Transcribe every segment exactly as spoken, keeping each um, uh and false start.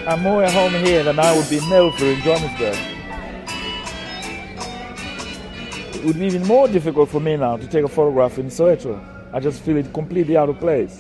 I'm more at home here than I would be in Melfort in Johannesburg. It would be even more difficult for me now to take a photograph in Soweto. I just feel it completely out of place.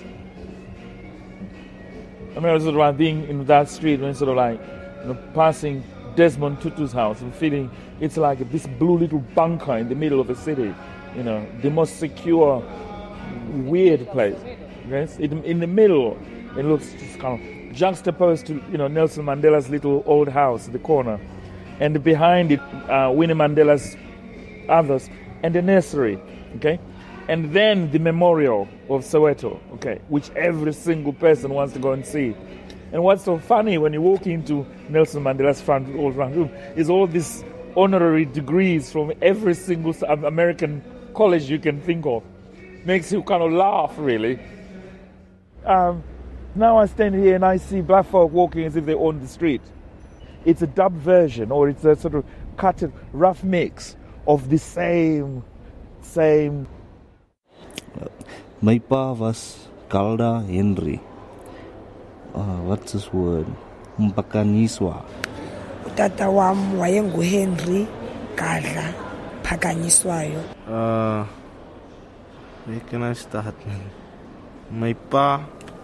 I mean, I was sort of like being in that street when sort of like, you know, passing Desmond Tutu's house and feeling it's like this blue little bunker in the middle of a city, you know, the most secure, weird place. Yes? In, in the middle, it looks just kind of juxtaposed to, you know, Nelson Mandela's little old house in the corner. And behind it, uh, Winnie Mandela's others, and the nursery, okay? And then the memorial of Soweto, okay, which every single person wants to go and see. And what's so funny when you walk into Nelson Mandela's front old front room is all these honorary degrees from every single American college you can think of. Makes you kind of laugh, really. Um, now I stand here and I see black folk walking as if they own the street. It's a dub version, or it's a sort of cut, rough mix of the same, same. My pa was Calda Henry. Uh, what's his word? Mpakanyiswa. Tata wam wayengu Henry Calda Phakanyiswayo. Uh, where can I start, man? My pa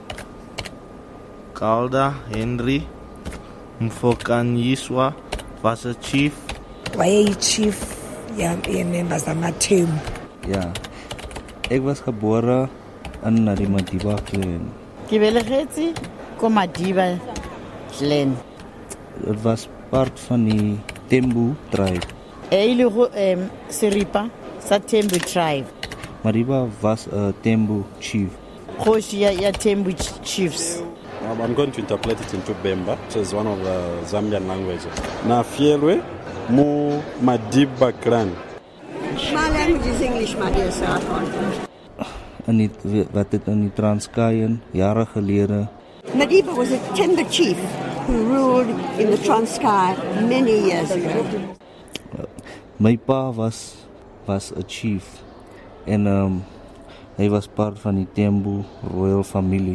Calda Henry Mfokanyiswa was a chief. Waye chief ya members amathembu. Ja. Ek was gebore in die Madiba clan. Ke belegetse ko Madiba clan. It was part van die Tembu tribe. E ile go em Seripa sa Tembu tribe. Madiba was a Tembu chief. Khoshi ya, ya Tembu chiefs. I'm going to interpret it into Bemba, which is one of the Zambian languages. Na fielwe mu Madiba clan. My language is English, my dear sir. En dit wat dit in die Transkei jare gelede. Madiba was a timber chief who ruled in the Transkei many years ago. My pa was was a chief en um, hy was part van die Tembu royal family.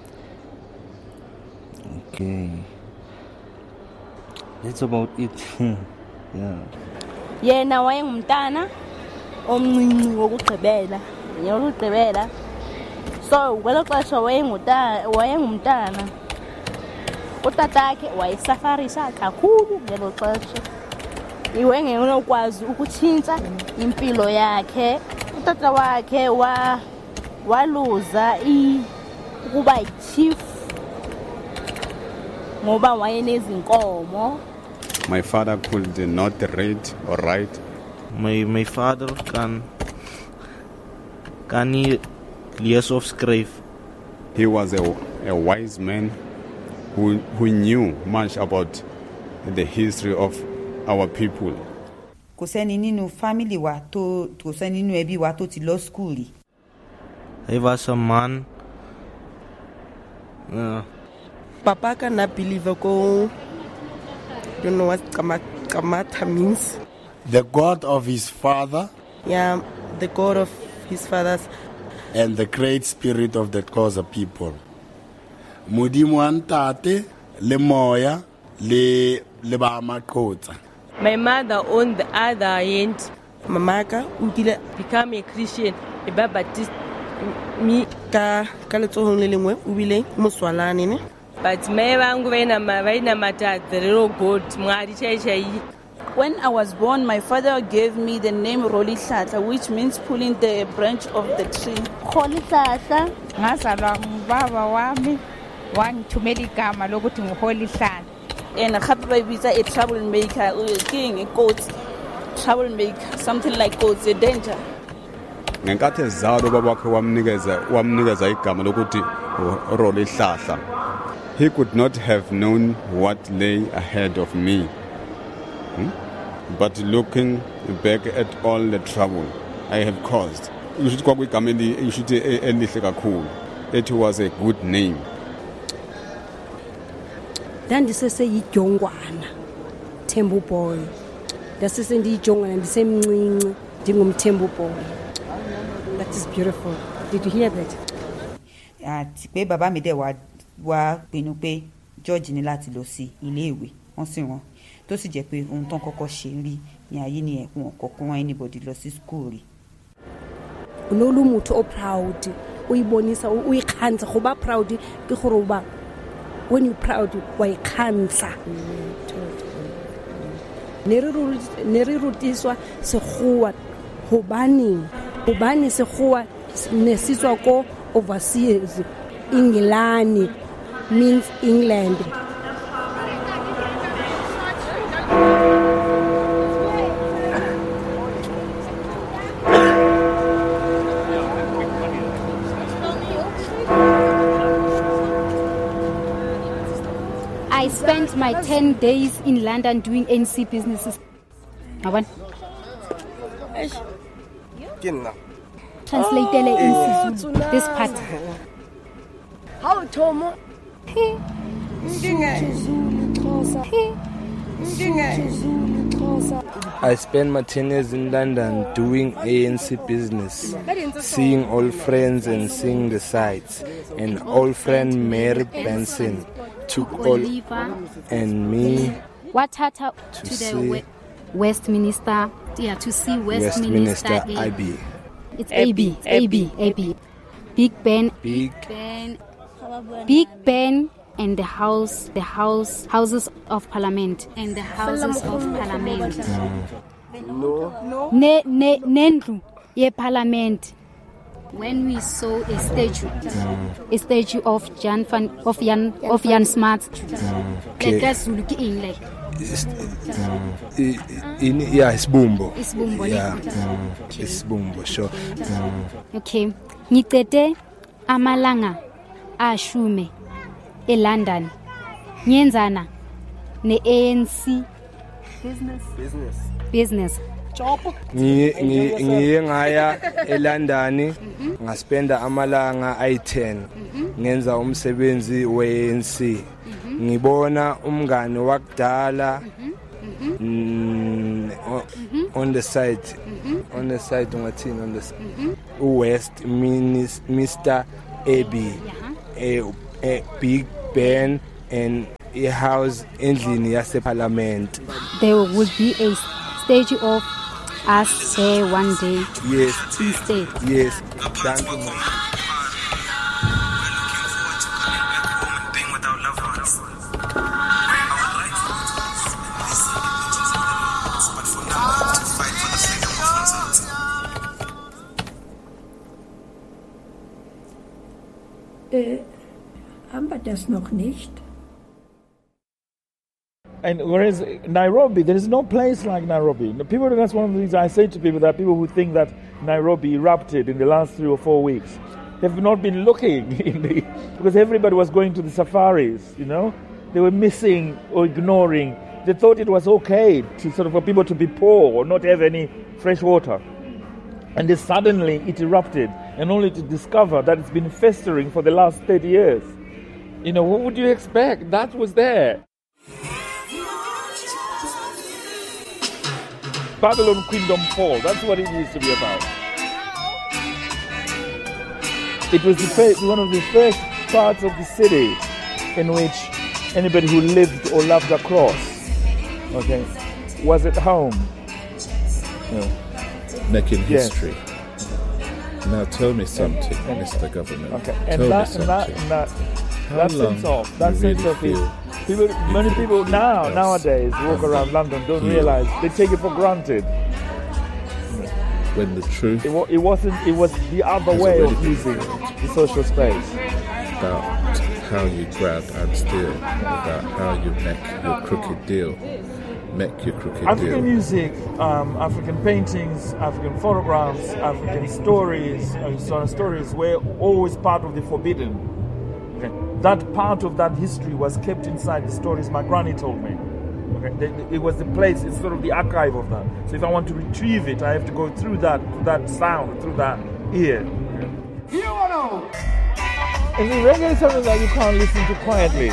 Okay. That's about it. Yeah. Yena wayengumntana omncinci wokugqibela, yokugqibela. So, kwelo xesha wayengutana, wayengumntana. Utatakhe wayesafarisa kakhulu ngelo xesha. Iwe ngenokwazi ukutshintsha impilo yakhe. Utata wakhe wa waluza i ukuba yichief ngoba wayenezinkomo. My father could not read or write. My my father can can he lees of skryf. He was a, a wise man who who knew much about the history of our people. Kusenini no family wa to kusenini ebi wa to ti law school. He was a man. Uh, Papa cannot believe ko. You know what Kamata means? The God of his father. Yeah, the God of his fathers. And the great spirit of the Xhosa people. Mudimu antate le moya le le ba Maxhosa. My mother on the other hand, Mamaka ukile become a Christian, a Baptist. Me ka ka letsohong le lengwe o bile moswalane ne. But me bangu bena bena matata real good mngadi chechai. When I was born, my father gave me the name Rolihlahla, which means pulling the branch of the tree. Rolihlahla ngazalwa ngubaba wami wangithumela igama lokuthi nguRolihlahla. And gape ba bitsa a troublemaker, king a goat, troublemaker, something like goats, a danger. Ngenkathi ezalo baba wakhe wamnikeza wamnikeza igama lokuthi Rolihlahla. He could not have known what lay ahead of me. Hmm? But looking back at all the trouble I have caused, you should go with Kameli, you should say cool. It was a good name. Then this is a Jongwana, Tembu boy. This is indeed Jongwana and the same Dingum Tembu boy. That is beautiful. Did you hear that? Ah, Baba made wa wa Benupe George ní láti lọ sí ilé ìwé wọ́n sì wọ́n tó sì jẹ́ pé ohun tán kọ́kọ́ ṣe rí ní ayé ní ẹ̀kún ọ̀kọ̀ọ̀kan wọn anybody lọ sí school rí. Unolumuthi o proud uyibonisa uyikhanza goba proud ke gore ba when you proud wa ikhanza neri rutiswa sekgowa hobane hobane sekgowa nesitswa ko overseas England means England. I spent my ten days in London doing N C businesses. Awan. Translated in Sizulu, this part. How Tomo? I spent my ten years in London doing A N C business, seeing old friends and seeing the sights. And old friend Mary Benson took all and me Watata to, to the see we- Westminster, yeah, to see Westminster, Westminster Abbey. It's A B, A B, A B. Big Ben, Big Ben, Big Ben, and the house, the house, houses of Parliament, and the houses of Parliament. No. Ne ne nendlu ye Parliament. When we saw a statue, a statue of Jan van of Jan of Jan Smuts, Okay. like that's Zulu in like I- in yeah, it's Bumbo. Isibumbo, Yeah, ne? mm, it's Bumbo, sure. Mm. Okay, ngicede amalanga ashume eLondon. Nyenzana ne-A N C business Business. business. Ngiye ngiye- ngiye ngaya eLondon ngaspenda amalanga ayi ten ngenza umsebenzi we-A N C ngibona umngane wakudala mm, o- on the side on the side ungathini on the s- uWest Minis- Mister Abbey a, a Big Ben and a house endlini yase parliament. There will be a statue of us there one day. Yes. Instead. Yes. Thank you. Äh, haben wir das noch nicht? And whereas Nairobi, there is no place like Nairobi. The people, that's one of the things I say to people, that people who think that Nairobi erupted in the last three or four weeks have not been looking in the, because everybody was going to the safaris, you know. They were missing or ignoring. They thought it was okay to sort of for people to be poor or not have any fresh water. And then suddenly it erupted, and only to discover that it's been festering for the last thirty years. You know, what would you expect? That was there. Babylon Kingdom Fall, that's what it used to be about. It was the first, one of the first parts of the city in which anybody who lived or loved across, okay, was at home. Yeah. Making Yes. history. Now tell me something, Mister Government. Okay, and tell that, me and that, something. and that, How that long sense of, do that you sense really of it. feel People, many could people keep now, us nowadays, walk and around London, don't heal? realize, they take it for granted. when the truth It, wa- it wasn't, it was the other has way already of been using revealed the social space. about how you grab and steal, about how you make your crooked deal, make your crooked African deal. music, um, African paintings, African photographs, African stories, uh, so- stories were always part of the forbidden. Okay. That part of that history was kept inside the stories my granny told me. Okay. The- the- It was the place, it's sort of the archive of that. So if I want to retrieve it, I have to go through that, that sound, through that ear. And the reggae is something that you can't listen to quietly.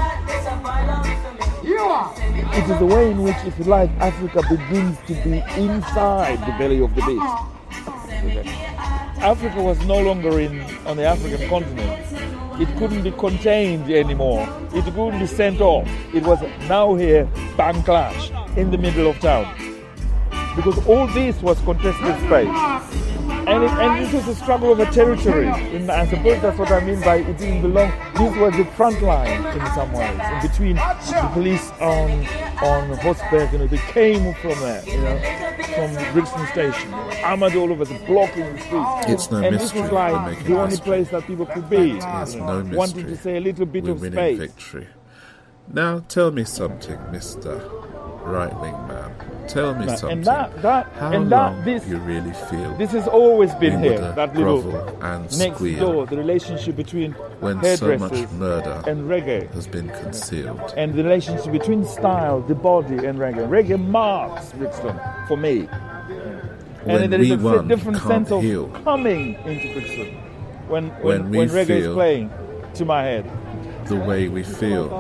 It is the way in which, if you like, Africa begins to be inside the belly of the beast. Okay. Africa was no longer in on the African continent. It couldn't be contained anymore. It couldn't be sent off. It was now here, bang clash, in the middle of town. Because all this was contested space. And, it, and this was a struggle over territory. And I suppose that's what I mean by it didn't belong. This was the front line in some ways, in between the police on on horseback, you know, they came from there, you know, from Brixton Station, armored all over, the blocking the streets. It's no and mystery. this was like We're making the only history. place that people could be, It is you no know, mystery. wanting to say a little bit We're of winning space. victory. Now tell me something, Mister Right-wing man. Tell me Now, something. and that, that, How and long that, this, you really feel this has always been we here. would That little grovel and next squeal door, the relationship between when so much hairdressers murder and reggae, has been concealed. and the relationship between style, the body, and reggae. Reggae marks Brixton for me. When and there is we a one different can't sense of heal. coming into Brixton when when, When we when reggae is feel- playing to my head. The way we feel.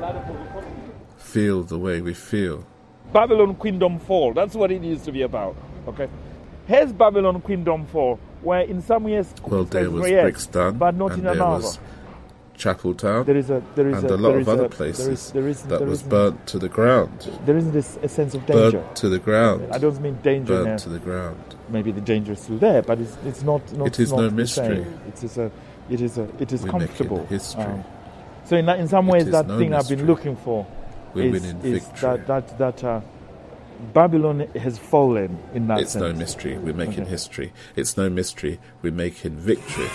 Feel the way we feel. Babylon Queendom Fall. That's what it used to be about. Okay, has Babylon Queendom Fall, where in some ways, Well, there was yes, Brixton, but not and in there another. was Chapeltown, There is a there is and a, a lot there of is other a- places there is, there is, that there was isn't- burnt to the ground. There isn't this, a sense of danger. Burnt to the ground. I don't mean danger Burnt now. to the ground. Maybe the danger is still there, but it's it's not. not It is not no the mystery. same. It is a it is a it is We're making comfortable. history. Um, so in that, in some It ways, is that no thing I've mystery. been looking for We're is, winning is victory. that that that uh, Babylon has fallen in that It's sense. no mystery. We're making Okay. history. It's no mystery. We're making victory.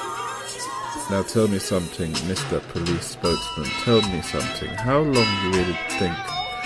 Now tell me something, Mister Police Spokesman. Tell me something. How long you really think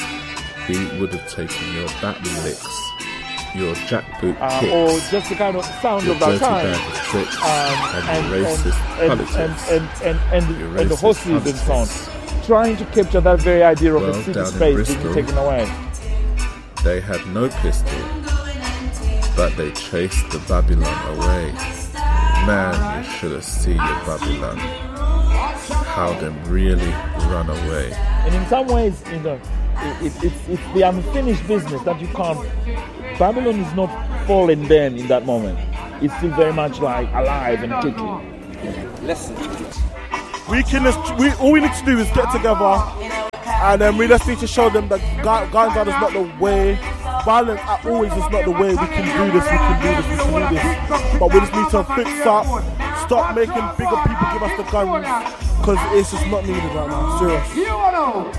we would have taken your baton licks, your jackboot Uh, kicks, or just the kind of sound your of that dirty time, bag of tricks, um, and your racist and, politics, and, and, and, and, your and the racist horses and so on, politics. trying to capture that very idea of Well, a city down in space being Bristol, taken away. They had no pistol, but they chased the Babylon away. Man, you should have seen your Babylon. How them really run away. And in some ways, you know, it, it, it's, it's the unfinished business that you can't. Babylon is not fallen then in that moment. It's still very much like alive and kicking. Listen. We can just, we, all we need to do is get together and then we just need to show them that gu- guns are just not the way. Violence at always is not the way. We can do this, we can do this, we can do this. But we just need to fix up, stop making bigger people give us the guns, because it's just not needed right now. Serious.